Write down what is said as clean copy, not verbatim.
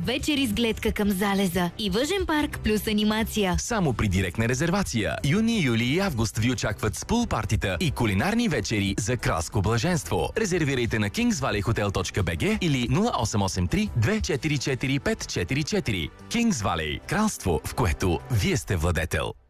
вечери с гледка към залеза и въжен парк плюс анимация. Само при директна резервация. Юни, юли и август ви очакват спул партита и кулинарни вечери за кралско блаженство. Резервирайте на kingsvalleyhotel.bg или 0883 244 544. Kings Valley. Кралство, в което вие сте владетел.